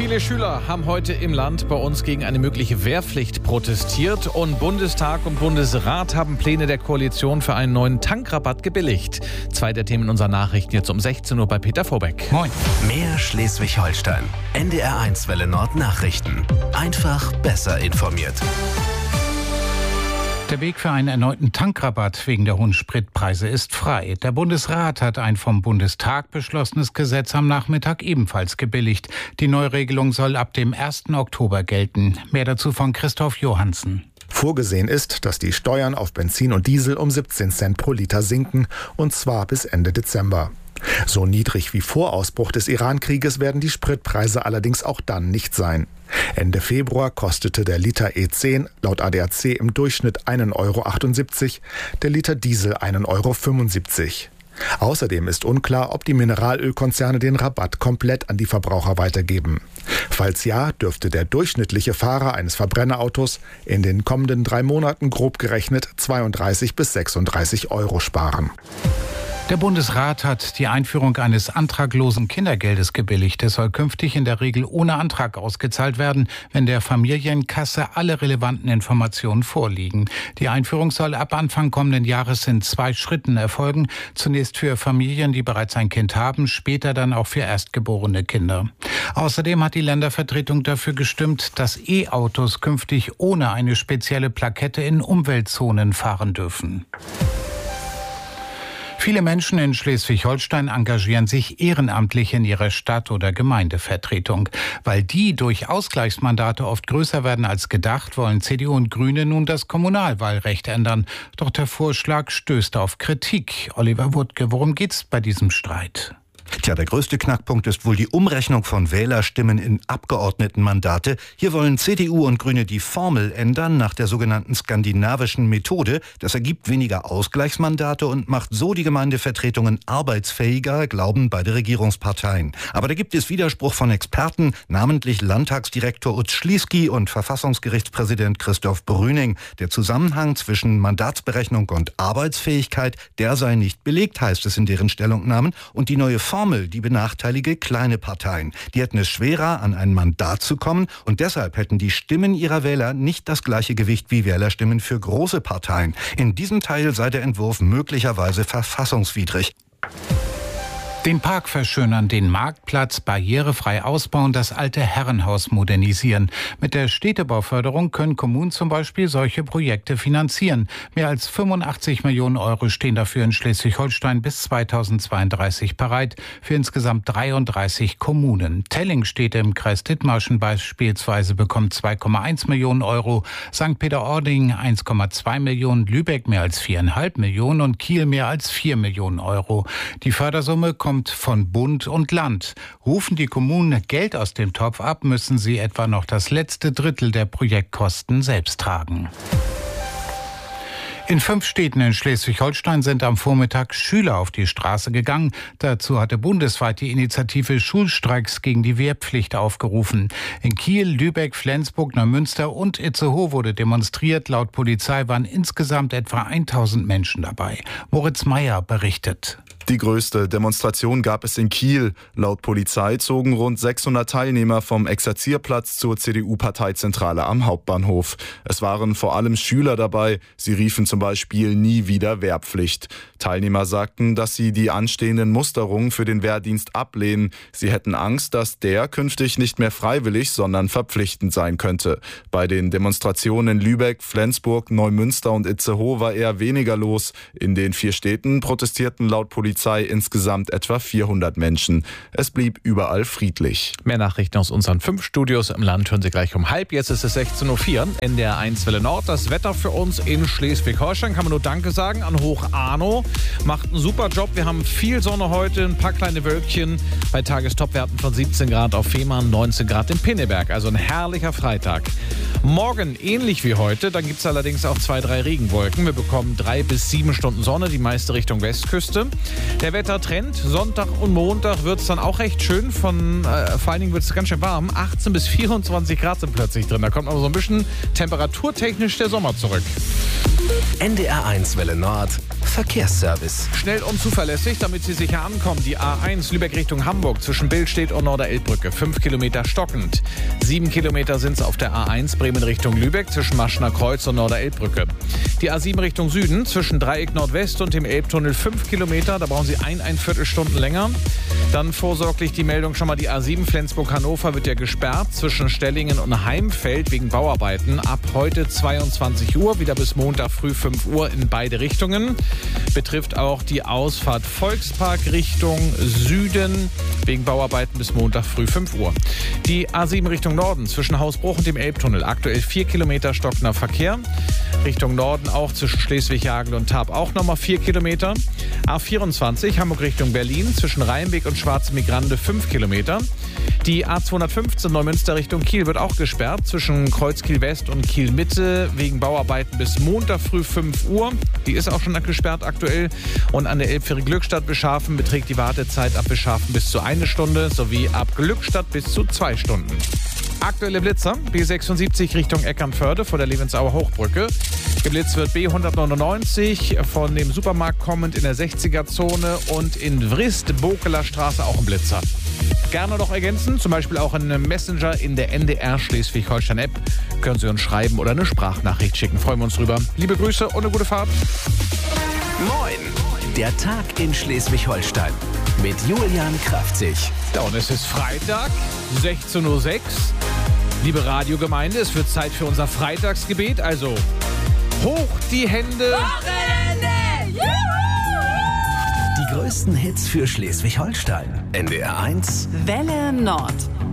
Viele Schüler haben heute im Land bei uns gegen eine mögliche Wehrpflicht protestiert und Bundestag und Bundesrat haben Pläne der Koalition für einen neuen Tankrabatt gebilligt. 2 der Themen in unseren Nachrichten jetzt um 16 Uhr bei Peter Vorbeck. Moin. Mehr Schleswig-Holstein. NDR1 Welle Nord Nachrichten. Einfach besser informiert. Der Weg für einen erneuten Tankrabatt wegen der hohen Spritpreise ist frei. Der Bundesrat hat ein vom Bundestag beschlossenes Gesetz am Nachmittag ebenfalls gebilligt. Die Neuregelung soll ab dem 1. Oktober gelten. Mehr dazu von Christoph Johansen. Vorgesehen ist, dass die Steuern auf Benzin und Diesel um 17 Cent pro Liter sinken, und zwar bis Ende Dezember. So niedrig wie vor Ausbruch des Iran-Krieges werden die Spritpreise allerdings auch dann nicht sein. Ende Februar kostete der Liter E10 laut ADAC im Durchschnitt 1,78 €, der Liter Diesel 1,75 €. Außerdem ist unklar, ob die Mineralölkonzerne den Rabatt komplett an die Verbraucher weitergeben. Falls ja, dürfte der durchschnittliche Fahrer eines Verbrennerautos in den kommenden 3 Monaten grob gerechnet 32 bis 36 € sparen. Der Bundesrat hat die Einführung eines antraglosen Kindergeldes gebilligt. Es soll künftig in der Regel ohne Antrag ausgezahlt werden, wenn der Familienkasse alle relevanten Informationen vorliegen. Die Einführung soll ab Anfang kommenden Jahres in 2 Schritten erfolgen. Zunächst für Familien, die bereits ein Kind haben, später dann auch für erstgeborene Kinder. Außerdem hat die Ländervertretung dafür gestimmt, dass E-Autos künftig ohne eine spezielle Plakette in Umweltzonen fahren dürfen. Viele Menschen in Schleswig-Holstein engagieren sich ehrenamtlich in ihrer Stadt- oder Gemeindevertretung. Weil die durch Ausgleichsmandate oft größer werden als gedacht, wollen CDU und Grüne nun das Kommunalwahlrecht ändern. Doch der Vorschlag stößt auf Kritik. Oliver Wuttke, worum geht's bei diesem Streit? Tja, der größte Knackpunkt ist wohl die Umrechnung von Wählerstimmen in Abgeordnetenmandate. Hier wollen CDU und Grüne die Formel ändern nach der sogenannten skandinavischen Methode. Das ergibt weniger Ausgleichsmandate und macht so die Gemeindevertretungen arbeitsfähiger, glauben beide Regierungsparteien. Aber da gibt es Widerspruch von Experten, namentlich Landtagsdirektor Utz Schlieski und Verfassungsgerichtspräsident Christoph Brüning. Der Zusammenhang zwischen Mandatsberechnung und Arbeitsfähigkeit, der sei nicht belegt, heißt es in deren Stellungnahmen. Und die neue Formel, die benachteilige kleine Parteien. Die hätten es schwerer, an ein Mandat zu kommen, und deshalb hätten die Stimmen ihrer Wähler nicht das gleiche Gewicht wie Wählerstimmen für große Parteien. In diesem Teil sei der Entwurf möglicherweise verfassungswidrig. Den Park verschönern, den Marktplatz barrierefrei ausbauen, das alte Herrenhaus modernisieren. Mit der Städtebauförderung können Kommunen zum Beispiel solche Projekte finanzieren. Mehr als 85 Millionen € stehen dafür in Schleswig-Holstein bis 2032 bereit, für insgesamt 33 Kommunen. Telling steht im Kreis Dithmarschen beispielsweise, bekommt 2,1 Millionen €, St. Peter-Ording 1,2 Millionen, Lübeck mehr als 4,5 Millionen und Kiel mehr als 4 Millionen €. Die Fördersumme kommt von Bund und Land. Rufen die Kommunen Geld aus dem Topf ab, müssen sie etwa noch das letzte Drittel der Projektkosten selbst tragen. In 5 Städten in Schleswig-Holstein sind am Vormittag Schüler auf die Straße gegangen. Dazu hatte bundesweit die Initiative Schulstreiks gegen die Wehrpflicht aufgerufen. In Kiel, Lübeck, Flensburg, Neumünster und Itzehoe wurde demonstriert. Laut Polizei waren insgesamt etwa 1000 Menschen dabei. Moritz Meyer berichtet. Die größte Demonstration gab es in Kiel. Laut Polizei zogen rund 600 Teilnehmer vom Exerzierplatz zur CDU-Parteizentrale am Hauptbahnhof. Es waren vor allem Schüler dabei. Sie riefen zum Beispiel nie wieder Wehrpflicht. Teilnehmer sagten, dass sie die anstehenden Musterungen für den Wehrdienst ablehnen. Sie hätten Angst, dass der künftig nicht mehr freiwillig, sondern verpflichtend sein könnte. Bei den Demonstrationen in Lübeck, Flensburg, Neumünster und Itzehoe war eher weniger los. In den 4 Städten protestierten laut Polizei insgesamt etwa 400 Menschen. Es blieb überall friedlich. Mehr Nachrichten aus unseren 5 Studios im Land hören Sie gleich um 12:30. Jetzt ist es 16:04 Uhr. NDR1 Welle Nord. Das Wetter für uns in Schleswig-Holstein kann man nur Danke sagen an Hoch Arno. Macht einen super Job. Wir haben viel Sonne heute, ein paar kleine Wölkchen bei Tagestopwerten von 17 Grad auf Fehmarn, 19 Grad in Pinneberg. Also ein herrlicher Freitag. Morgen ähnlich wie heute, dann gibt es allerdings auch 2, 3 Regenwolken. Wir bekommen 3 bis 7 Stunden Sonne, die meiste Richtung Westküste. Der Wettertrend, Sonntag und Montag wird es dann auch recht schön. Vor allen Dingen wird es ganz schön warm. 18 bis 24 Grad sind plötzlich drin. Da kommt aber so ein bisschen temperaturtechnisch der Sommer zurück. NDR1 Welle Nord Verkehrsservice. Schnell und zuverlässig, damit Sie sicher ankommen. Die A1 Lübeck Richtung Hamburg zwischen Billstedt und Norderelbbrücke. 5 Kilometer stockend. 7 Kilometer sind es auf der A1 Bremen Richtung Lübeck zwischen Maschner Kreuz und Norderelbbrücke. Die A7 Richtung Süden zwischen Dreieck Nordwest und dem Elbtunnel 5 Kilometer. Da brauchen Sie ein Viertelstunden länger. Dann vorsorglich die Meldung schon mal, die A7 Flensburg-Hannover wird ja gesperrt zwischen Stellingen und Heimfeld wegen Bauarbeiten. Ab heute 22 Uhr, wieder bis Montag früh 5 Uhr in beide Richtungen. Betrifft auch die Ausfahrt Volkspark Richtung Süden wegen Bauarbeiten bis Montag früh 5 Uhr. Die A7 Richtung Norden zwischen Hausbruch und dem Elbtunnel. Aktuell 4 Kilometer stockender Verkehr. Richtung Norden auch zwischen Schleswig-Jagel und Tarp auch nochmal 4 Kilometer. A24 Hamburg Richtung Berlin zwischen Rheinweg und Schwarze Migrande 5 Kilometer. Die A215 Neumünster Richtung Kiel wird auch gesperrt zwischen Kreuzkiel West und Kiel Mitte wegen Bauarbeiten bis Montag früh 5 Uhr. Die ist auch schon gesperrt aktuell. Und an der Elbfähre Glückstadt Beschafen beträgt die Wartezeit ab Beschafen bis zu 1 Stunde sowie ab Glückstadt bis zu 2 Stunden. Aktuelle Blitzer, B76 Richtung Eckernförde vor der Levensauer Hochbrücke. Geblitzt wird B199 von dem Supermarkt kommend in der 60er-Zone und in Vrist, Bokeler Straße auch ein Blitzer. Gerne noch ergänzen, zum Beispiel auch einen Messenger in der NDR Schleswig-Holstein-App. Können Sie uns schreiben oder eine Sprachnachricht schicken. Freuen wir uns drüber. Liebe Grüße und eine gute Fahrt. Moin! Der Tag in Schleswig-Holstein mit Julian Kraftzig. Ja, und es ist Freitag, 16:06 Uhr. Liebe Radiogemeinde, es wird Zeit für unser Freitagsgebet. Also hoch die Hände. Wochenende! Juhu! Die größten Hits für Schleswig-Holstein. NDR 1 Welle Nord.